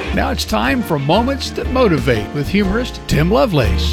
Now it's time for Moments That Motivate with humorist Tim Lovelace.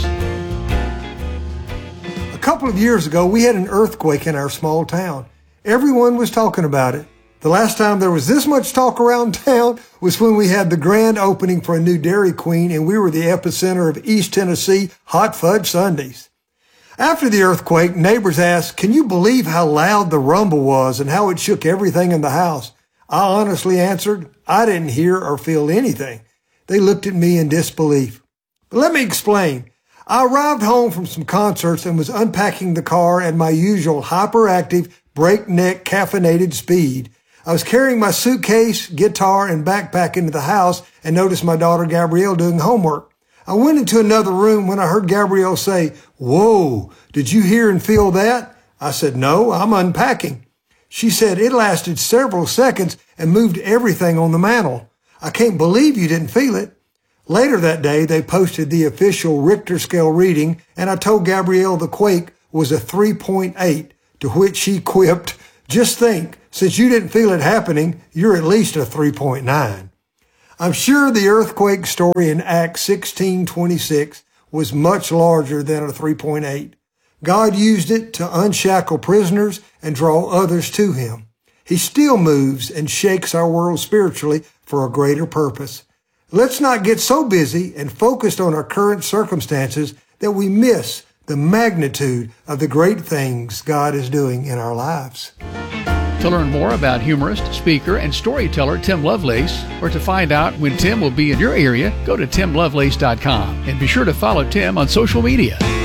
A couple of years ago, we had an earthquake in our small town. Everyone was talking about it. The last time there was this much talk around town was when we had the grand opening for a new Dairy Queen, and we were the epicenter of East Tennessee hot fudge sundaes. After the earthquake, neighbors asked, "Can you believe how loud the rumble was and how it shook everything in the house?" I honestly answered, I didn't hear or feel anything. They looked at me in disbelief. But let me explain. I arrived home from some concerts and was unpacking the car at my usual hyperactive, breakneck, caffeinated speed. I was carrying my suitcase, guitar, and backpack into the house and noticed my daughter Gabrielle doing homework. I went into another room when I heard Gabrielle say, "Whoa, did you hear and feel that?" I said, "No, I'm unpacking." She said, "It lasted several seconds and moved everything on the mantel. I can't believe you didn't feel it." Later that day, they posted the official Richter scale reading, and I told Gabrielle the quake was a 3.8, to which she quipped, "Just think, since you didn't feel it happening, you're at least a 3.9. I'm sure the earthquake story in Acts 16:26 was much larger than a 3.8. God used it to unshackle prisoners and draw others to him. He still moves and shakes our world spiritually for a greater purpose. Let's not get so busy and focused on our current circumstances that we miss the magnitude of the great things God is doing in our lives. To learn more about humorist, speaker, and storyteller Tim Lovelace, or to find out when Tim will be in your area, go to timlovelace.com and be sure to follow Tim on social media.